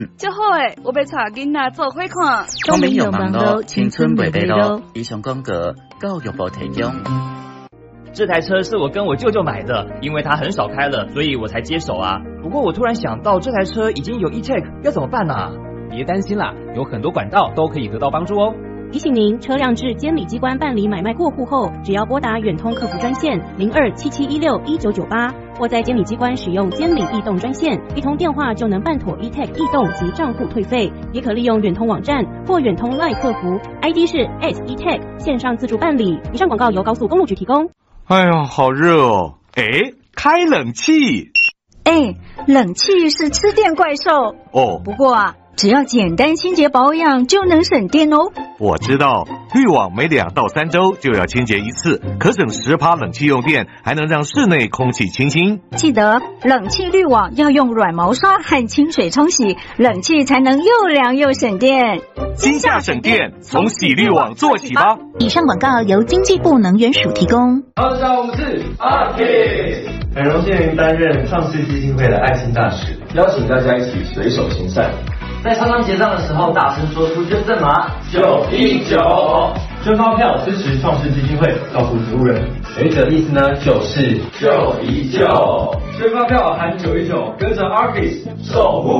这好诶，我要带囡仔做伙看。 公民有网络，青春袂迷路。以上广告，教育部提供。 这台车是我跟我舅舅买的，因为他很少开了，所以我才接手啊。不过我突然想到，这台车已经有 e-tag， 要怎么办啊？ 别担心啦，有很多管道都可以得到帮助哦。 提醒您，车辆至监理机关办理买卖过户后，只要拨打远通客服专线0277161998，或在监理机关使用监理异动专线，一通电话就能办妥 e-tag 异动及账户退费。也可利用远通网站或远通 LINE 客服 ，ID 是 @e-tag 线上自助办理。以上广告由高速公路局提供。 哎呀，好热哦！开冷气。 冷气是吃电怪兽哦。 不过啊，只要简单清洁保养就能省电哦。 我知道，滤网每2到3周就要清洁一次，可省10%冷气用电，还能让室内空气清新。 记得冷气滤网要用软毛刷和清水冲洗，冷气才能又凉又省电。 今夏省电，从洗滤网做起吧。 以上广告由经济部能源署提供。 大家好，我们是阿 K， 很荣幸担任创世基金会的爱心大使，邀请大家一起随手行善。 在超商结账的时候，大声说出捐赠码 919，捐发票支持创世基金会，照顾植物人。919的意思呢，就是919，捐发票含919，跟着 Arcus 守护